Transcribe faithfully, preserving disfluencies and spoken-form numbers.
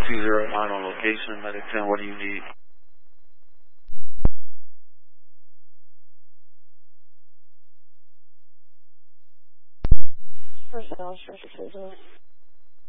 two zero nine on location, Medic ten, what do you need? Personnel, Structure two zero.